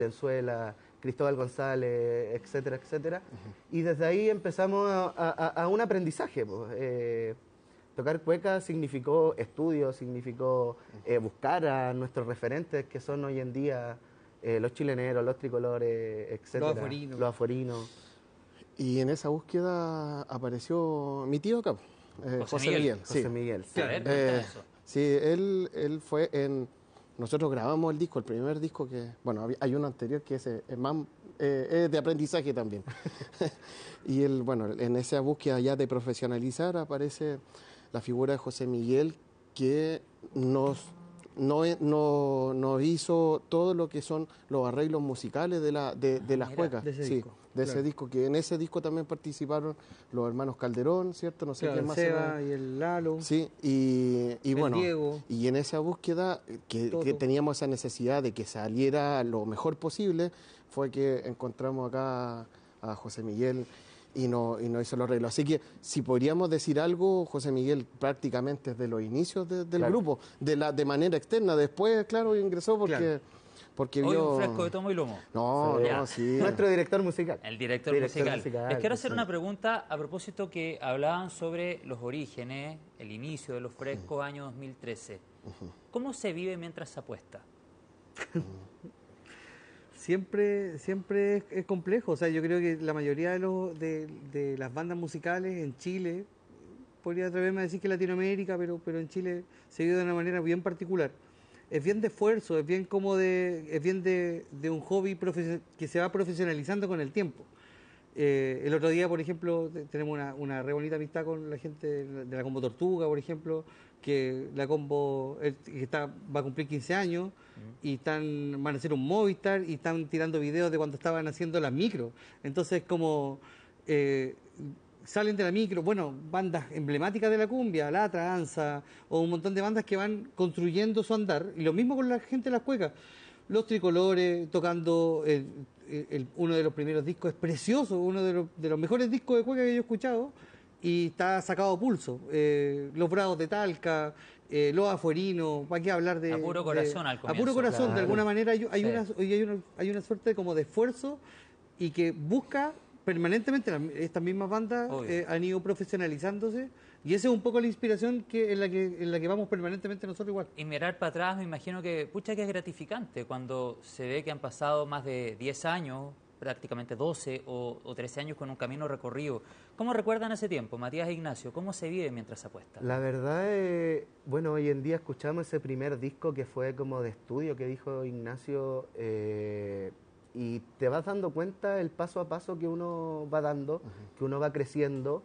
Venezuela, Cristóbal González, etcétera, etcétera. Y desde ahí empezamos a un aprendizaje, pues. Tocar cueca significó estudio, significó buscar a nuestros referentes que son hoy en día los chileneros, los tricolores, etcétera, los aforinos. Y en esa búsqueda apareció mi tío acá, José Miguel. José Miguel, sí. Sí, él fue en... Nosotros grabamos el disco, el primer disco que... Bueno, hay uno anterior que es más de aprendizaje también. Y él, bueno, en esa búsqueda ya de profesionalizar aparece la figura de José Miguel, que nos hizo todo lo que son los arreglos musicales de las cuecas. De ese sí, disco. de ese disco, que en ese disco también participaron los hermanos Calderón, ¿cierto? No sé quién más. Seba y el Lalo. Sí, y bueno, Diego. Y en esa búsqueda que teníamos esa necesidad de que saliera lo mejor posible, fue que encontramos acá a José Miguel y nos hizo los arreglos. Así que si podríamos decir algo, José Miguel prácticamente desde los inicios del grupo, de manera externa. Después, claro, ingresó porque Hoy vio... un fresco de tomo y lomo. Sí. Nuestro director musical. El director musical. Les quiero hacer una pregunta a propósito que hablaban sobre los orígenes, el inicio de los frescos, año 2013. ¿Cómo se vive mientras se apuesta? Siempre es complejo. O sea, yo creo que la mayoría de las bandas musicales en Chile, podría atreverme a decir que Latinoamérica, pero en Chile se vive de una manera bien particular. Es bien de esfuerzo, es bien de un hobby que se va profesionalizando con el tiempo. El otro día, por ejemplo, tenemos una re bonita amistad con la gente de la Combo Tortuga, por ejemplo, que la Combo va a cumplir 15 años y van a hacer un Movistar y están tirando videos de cuando estaban haciendo las micros. Entonces, como salen de la micro, bueno, bandas emblemáticas de la cumbia, Latra, Ansa, o un montón de bandas que van construyendo su andar, y lo mismo con la gente de las cuecas. Los Tricolores tocando uno de los primeros discos, es precioso, uno de los mejores discos de cueca que yo he escuchado, y está sacado a pulso. Los Bravos de Talca, los Aforinos, ¿para qué hablar de...? A puro corazón al comienzo. A puro corazón, claro. de alguna manera hay una suerte como de esfuerzo y que busca permanentemente. Estas mismas bandas han ido profesionalizándose, y esa es un poco la inspiración en la que vamos permanentemente nosotros igual. Y mirar para atrás, me imagino que, pucha, que es gratificante cuando se ve que han pasado más de 10 años, prácticamente 12 o 13 años con un camino recorrido. ¿Cómo recuerdan ese tiempo, Matías e Ignacio? ¿Cómo se vive mientras se apuesta? La verdad es, bueno, hoy en día escuchamos ese primer disco que fue como de estudio que dijo Ignacio, y te vas dando cuenta el paso a paso que uno va dando, que uno va creciendo,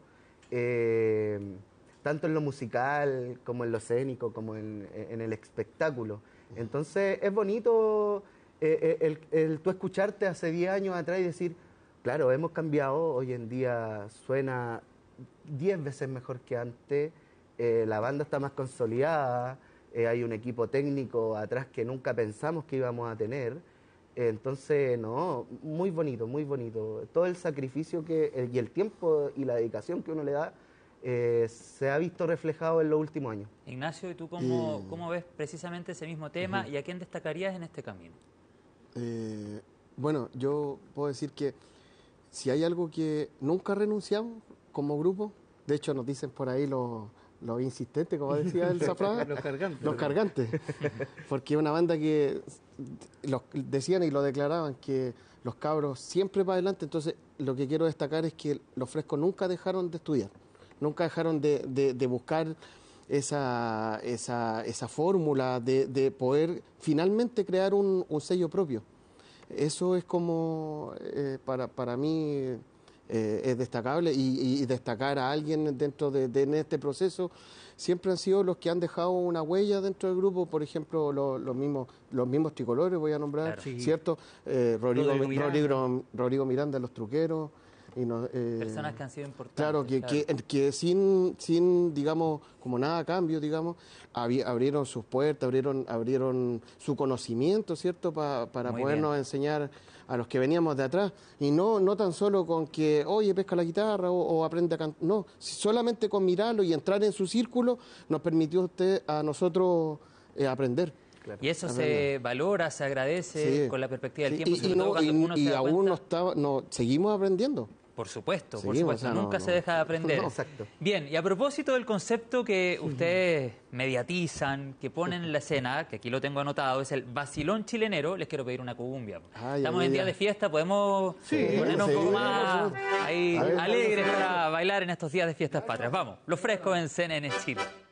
tanto en lo musical como en lo escénico, como en el espectáculo. Entonces es bonito el tú escucharte hace 10 años atrás y decir, claro, hemos cambiado, hoy en día suena 10 veces mejor que antes, la banda está más consolidada, hay un equipo técnico atrás que nunca pensamos que íbamos a tener. Entonces, no, muy bonito, muy bonito. Todo el sacrificio y el tiempo y la dedicación que uno le da se ha visto reflejado en los últimos años. Ignacio, ¿y tú cómo ves precisamente ese mismo tema y a quién destacarías en este camino? Bueno, yo puedo decir que si hay algo que nunca renunciamos como grupo, de hecho nos dicen por ahí los insistentes, como decía el Zafrada, los cargantes, porque es una banda que decían y lo declaraban que los cabros siempre para adelante. Entonces lo que quiero destacar es que los frescos nunca dejaron de estudiar, nunca dejaron de buscar esa fórmula de poder finalmente crear un sello propio. Eso es como para mí es destacable, y destacar a alguien dentro en este proceso siempre han sido los que han dejado una huella dentro del grupo. Por ejemplo, los mismos Tricolores, voy a nombrar, claro. ¿Cierto? Rodrigo Miranda, Los Truqueros. Personas que han sido importantes. Claro, que sin, digamos, como nada a cambio, digamos, abrieron sus puertas, abrieron su conocimiento, ¿cierto? Para muy podernos bien enseñar a los que veníamos de atrás. Y no tan solo con que, oye, pesca la guitarra o aprende a cantar. No, solamente con mirarlo y entrar en su círculo nos permitió a nosotros aprender. Claro. Y eso se valora, se agradece con la perspectiva del tiempo, sobre todo cuando uno se da aún cuenta. seguimos aprendiendo. Por supuesto, Seguimos, nunca se deja de aprender. Exacto. Bien, y a propósito del concepto que ustedes mediatizan, que ponen en la escena, que aquí lo tengo anotado, es el vacilón chilenero, les quiero pedir una cumbia. Estamos en día de fiesta, podemos ponernos un poco más ahí alegres para bailar en estos días de fiestas patrias. Vamos, Los Frescos en CNN Chile.